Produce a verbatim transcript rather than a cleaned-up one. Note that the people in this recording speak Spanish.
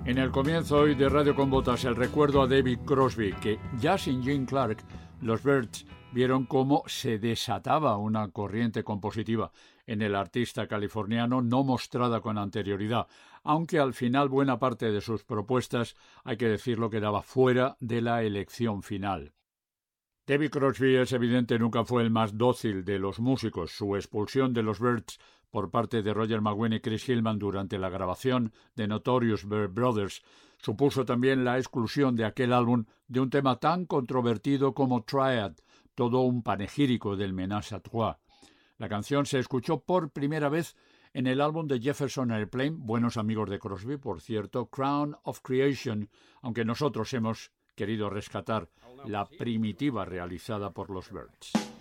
En el comienzo hoy de Radio con Botas, el recuerdo a David Crosby, que ya sin Gene Clark, los Byrds vieron cómo se desataba una corriente compositiva en el artista californiano no mostrada con anterioridad, aunque al final buena parte de sus propuestas, hay que decirlo, quedaba fuera de la elección final. David Crosby, es evidente, nunca fue el más dócil de los músicos. Su expulsión de los Byrds por parte de Roger McGuinn y Chris Hillman durante la grabación de Notorious Byrd Brothers supuso también la exclusión de aquel álbum de un tema tan controvertido como Triad, todo un panegírico del Ménage à Trois. La canción se escuchó por primera vez en el álbum de Jefferson Airplane, buenos amigos de Crosby, por cierto, Crown of Creation, aunque nosotros hemos querido rescatar la primitiva realizada por los Byrds.